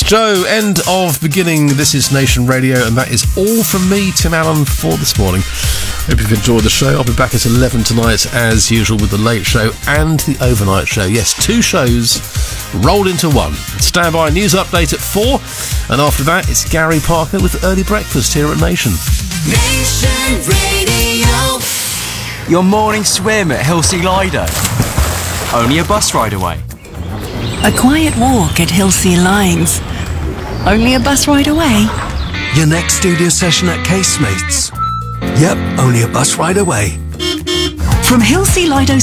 Joe, end of beginning. This is Nation Radio, and that is all from me, Tim Allen, for this morning. Hope you've enjoyed the show. I'll be back at 11 tonight, as usual, with the Late Show and the Overnight Show. Yes, 2 shows rolled into one. Stand by, news update at 4, and after that, it's Gary Parker with Early Breakfast here at Nation. Nation Radio. Your morning swim at Hilsea Lido. Only a bus ride away. A quiet walk at Hilsea Lines. Only a bus ride away. Your next studio session at Casemates. Yep, only a bus ride away. From Hilsea Lido